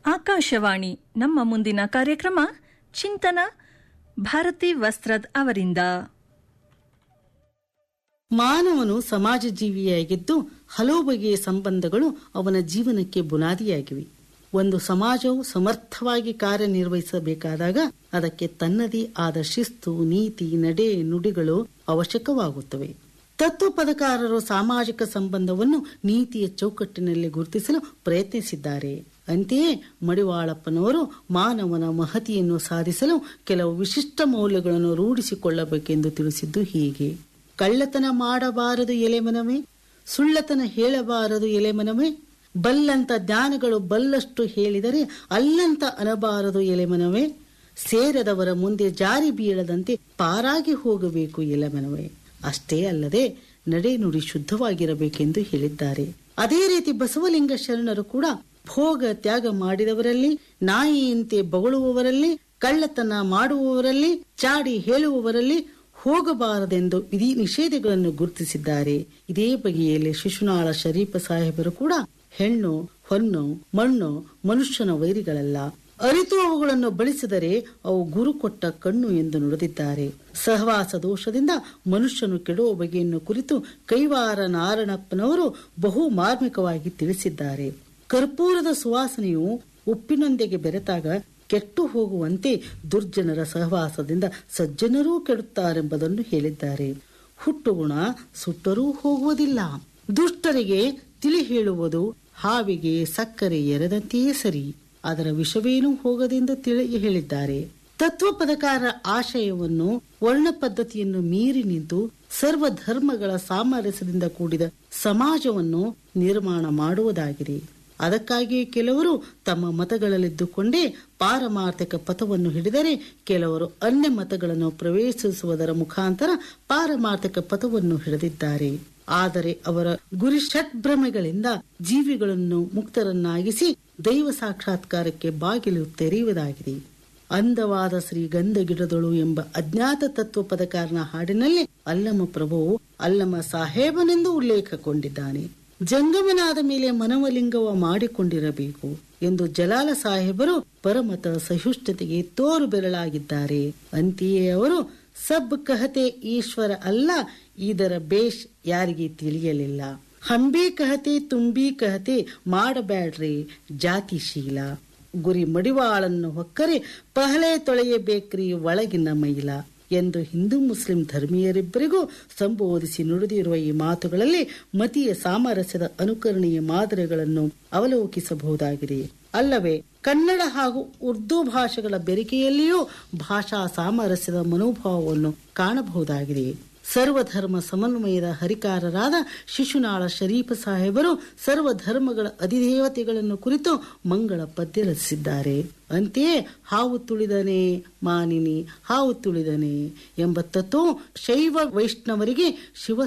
ಆಕಾಶವಾಣಿ ನಮ್ಮ ಮುಂದಿನ ಕಾರ್ಯಕ್ರಮ ಚಿಂತನ ಭಾರತಿ ವಸ್ತ್ರದ್ ಅವರಿಂದ. ಮಾನವನು ಸಮಾಜ ಜೀವಿಯಾಗಿದ್ದು ಹಲವು ಬಗೆಯ ಸಂಬಂಧಗಳು ಅವನ ಜೀವನಕ್ಕೆ ಬುನಾದಿಯಾಗಿವೆ. ಒಂದು ಸಮಾಜವು ಸಮರ್ಥವಾಗಿ ಕಾರ್ಯನಿರ್ವಹಿಸಬೇಕಾದಾಗ ಅದಕ್ಕೆ ತನ್ನದೇ ಆದ ಶಿಸ್ತು, ನೀತಿ, ನಡೆ, ನುಡಿಗಳು ಅವಶ್ಯಕವಾಗುತ್ತವೆ. ತತ್ವಪದಕಾರರು ಸಾಮಾಜಿಕ ಸಂಬಂಧವನ್ನು ನೀತಿಯ ಚೌಕಟ್ಟಿನಲ್ಲಿ ಗುರುತಿಸಲು ಪ್ರಯತ್ನಿಸಿದ್ದಾರೆ. ಅಂತೆಯೇ ಮಡಿವಾಳಪ್ಪನವರು ಮಾನವನ ಮಹತಿಯನ್ನು ಸಾಧಿಸಲು ಕೆಲವು ವಿಶಿಷ್ಟ ಮೌಲ್ಯಗಳನ್ನು ರೂಢಿಸಿಕೊಳ್ಳಬೇಕೆಂದು ತಿಳಿಸಿದ್ದು ಹೀಗೆ: ಕಳ್ಳತನ ಮಾಡಬಾರದು ಎಲೆಮನವೇ, ಸುಳ್ಳತನ ಹೇಳಬಾರದು ಎಲೆಮನವೇ, ಬಲ್ಲಂತ ಜ್ಞಾನಗಳು ಬಲ್ಲಷ್ಟು ಹೇಳಿದರೆ ಅಲ್ಲಂತ ಅನಬಾರದು ಎಲೆಮನವೇ, ಸೇರದವರ ಮುಂದೆ ಜಾರಿ ಬೀಳದಂತೆ ಪಾರಾಗಿ ಹೋಗಬೇಕು ಎಲೆಮನವೇ. ಅಷ್ಟೇ ಅಲ್ಲದೆ ನಡೆ ನುಡಿ ಶುದ್ಧವಾಗಿರಬೇಕೆಂದು ಹೇಳಿದ್ದಾರೆ. ಅದೇ ರೀತಿ ಬಸವಲಿಂಗ ಶರಣರು ಕೂಡ ಭೋಗ ತ್ಯಾಗ ಮಾಡಿದವರಲ್ಲಿ, ನಾಯಿಯಂತೆ ಬೊಗಳುವವರಲ್ಲಿ, ಕಳ್ಳತನ ಮಾಡುವವರಲ್ಲಿ, ಚಾಡಿ ಹೇಳುವವರಲ್ಲಿ ಹೋಗಬಾರದೆಂದು ವಿಧಿ ನಿಷೇಧಗಳನ್ನು ಗುರುತಿಸಿದ್ದಾರೆ. ಇದೇ ಬಗೆಯಲ್ಲಿ ಶಿಶುನಾಳ ಶರೀಫ ಸಾಹೇಬರು ಕೂಡ ಹೆಣ್ಣು, ಹೊನ್ನು, ಮಣ್ಣು ಮನುಷ್ಯನ ವೈರಿಗಳಲ್ಲ, ಅರಿತು ಅವುಗಳನ್ನು ಬಳಸಿದರೆ ಅವು ಗುರು ಕೊಟ್ಟ ಕಣ್ಣು ಎಂದು ನುಡಿದಿದ್ದಾರೆ. ಸಹವಾಸ ದೋಷದಿಂದ ಮನುಷ್ಯನು ಕೆಡುವ ಬಗೆಯನ್ನು ಕುರಿತು ಕೈವಾರ ನಾರಣಪ್ಪನವರು ಬಹು ಮಾರ್ಮಿಕವಾಗಿ ತಿಳಿಸಿದ್ದಾರೆ. ಕರ್ಪೂರದ ಸುವಾಸನೆಯು ಉಪ್ಪಿನೊಂದಿಗೆ ಬೆರೆತಾಗ ಕೆಟ್ಟು ಹೋಗುವಂತೆ ದುರ್ಜನರ ಸಹವಾಸದಿಂದ ಸಜ್ಜನರೂ ಕೆಡುತ್ತಾರೆಂಬುದನ್ನು ಹೇಳಿದ್ದಾರೆ. ಹುಟ್ಟುಗುಣ ಸುಟ್ಟರೂ ಹೋಗುವುದಿಲ್ಲ. ದುಷ್ಟರಿಗೆ ತಿಳಿ ಹೇಳುವುದು ಹಾವಿಗೆ ಸಕ್ಕರೆ ಎರೆದಂತೆಯೇ ಸರಿ, ಅದರ ವಿಷವೇನೂ ಹೋಗದೆಂದು ತಿಳಿ ಹೇಳಿದ್ದಾರೆ. ತತ್ವಪದಕಾರ ಆಶಯವನ್ನು ವರ್ಣ ಪದ್ಧತಿಯನ್ನು ಮೀರಿ ನಿಂತು ಸರ್ವಧರ್ಮಗಳ ಸಾಮರಸ್ಯದಿಂದ ಕೂಡಿದ ಸಮಾಜವನ್ನು ನಿರ್ಮಾಣ ಮಾಡುವುದಾಗಿದೆ. ಅದಕ್ಕಾಗಿಯೇ ಕೆಲವರು ತಮ್ಮ ಮತಗಳಲ್ಲಿದ್ದುಕೊಂಡೇ ಪಾರಮಾರ್ಥಿಕ ಪಥವನ್ನು ಹಿಡಿದರೆ, ಕೆಲವರು ಅನ್ಯ ಮತಗಳನ್ನು ಪ್ರವೇಶಿಸುವುದರ ಮುಖಾಂತರ ಪಾರಮಾರ್ಥಿಕ ಪಥವನ್ನು ಹಿಡಿದಿದ್ದಾರೆ. ಆದರೆ ಅವರ ಗುರಿ ಷಟ್ಭ್ರಮೆಗಳಿಂದ ಜೀವಿಗಳನ್ನು ಮುಕ್ತರನ್ನಾಗಿಸಿ ದೈವ ಸಾಕ್ಷಾತ್ಕಾರಕ್ಕೆ ಬಾಗಿಲು ತೆರೆಯುವುದಾಗಿದೆ. ಅಂದವಾದ ಶ್ರೀಗಂಧ ಗಿಡದಳು ಎಂಬ ಅಜ್ಞಾತ ತತ್ವ ಪದಕಾರನ ಹಾಡಿನಲ್ಲಿ ಅಲ್ಲಮ ಪ್ರಭುವು ಅಲ್ಲಮ ಸಾಹೇಬನೆಂದು ಉಲ್ಲೇಖಗೊಂಡಿದ್ದಾನೆ. ಜಂಗಮನಾದ ಮೇಲೆ ಮನವಲಿಂಗವ ಮಾಡಿಕೊಂಡಿರಬೇಕು ಎಂದು ಜಲಾಲ ಸಾಹೇಬರು ಪರಮತ ಸಹಿಷ್ಣುತೆಗೆ ತೋರು ಬೆರಳಾಗಿದ್ದಾರೆ. ಅಂತೆಯೇ ಅವರು ಸಬ್ ಕಹತೆ ಈಶ್ವರ ಅಲ್ಲ, ಇದರ ಬೇಷ್ ಯಾರಿಗೆ ತಿಳಿಯಲಿಲ್ಲ. ಹಂಬಿ ಕಹತೆ ತುಂಬಿ ಕಹತೆ ಮಾಡಬ್ಯಾಡ್ರಿ ಜಾತಿಶೀಲ, ಗುರಿ ಮಡಿವಾಳನ್ನು ಹೊಕ್ಕರೆ ಪಹಲೆ ತೊಳೆಯಬೇಕ್ರಿ ಒಳಗಿನ ಮೈಲ ಎಂದು ಹಿಂದೂ ಮುಸ್ಲಿಂ ಧರ್ಮೀಯರಿಬ್ಬರಿಗೂ ಸಂಬೋಧಿಸಿ ನುಡಿದಿರುವ ಈ ಮಾತುಗಳಲ್ಲಿ ಮತೀಯ ಸಾಮರಸ್ಯದ ಅನುಕರಣೀಯ ಮಾದರಿಗಳನ್ನು ಅವಲೋಕಿಸಬಹುದಾಗಿದೆ. ಅಲ್ಲವೇ ಕನ್ನಡ ಹಾಗೂ ಉರ್ದು ಭಾಷೆಗಳ ಬೆರಿಕೆಯಲ್ಲಿಯೂ ಭಾಷಾ ಸಾಮರಸ್ಯದ ಮನೋಭಾವವನ್ನು ಕಾಣಬಹುದಾಗಿದೆ. ಸರ್ವಧರ್ಮ ಸಮನ್ವಯದ ಹರಿಕಾರರಾದ ಶಿಶುನಾಳ ಶರೀಫ ಸಾಹೇಬರು ಸರ್ವಧರ್ಮಗಳ ಅಧಿದೇವತೆಗಳನ್ನು ಕುರಿತು ಮಂಗಳ ಪದ್ಯ ರಚಿಸಿದ್ದಾರೆ. ಅಂತೆಯೇ ಹಾವು ತುಳಿದನೆ ಮಾನಿನಿ ಹಾವು ತುಳಿದನೆ ಎಂಬ ತತ್ವ ಶೈವ ವೈಷ್ಣವರಿಗೆ ಶಿವ